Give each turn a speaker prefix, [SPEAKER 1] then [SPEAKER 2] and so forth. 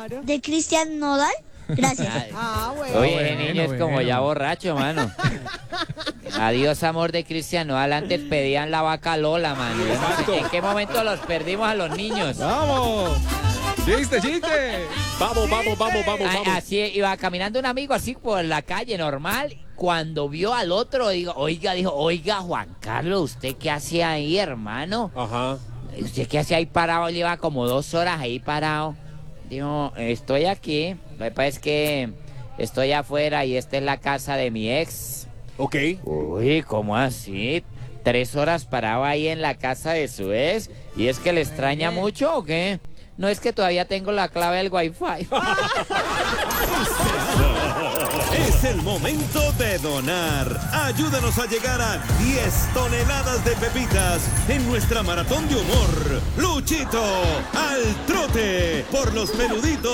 [SPEAKER 1] de Cristian Nodal. Gracias.
[SPEAKER 2] Bueno. Oye, niño es como ya borracho, mano. Adiós, amor de Cristian Nodal. Antes pedían la vaca Lola, mano. Yo no sé en qué momento los perdimos a los niños.
[SPEAKER 3] ¡Vamos! ¡Chiste!
[SPEAKER 4] Vamos.
[SPEAKER 2] Así iba caminando un amigo así por la calle normal. Cuando vio al otro, dijo, Juan Carlos, ¿usted qué hace ahí, hermano?
[SPEAKER 4] Ajá.
[SPEAKER 2] ¿Usted qué hace ahí parado? Lleva como 2 horas ahí parado. Dijo, estoy aquí. Lo que pasa es que estoy afuera y esta es la casa de mi ex.
[SPEAKER 4] Ok.
[SPEAKER 2] Uy, ¿cómo así? 3 horas parado ahí en la casa de su ex. ¿Y es que le extraña mucho o qué? No, es que todavía tengo la clave del Wi-Fi.
[SPEAKER 5] Es el momento de donar. Ayúdanos a llegar a 10 toneladas de pepitas en nuestra maratón de humor. Luchito al trote por los peluditos.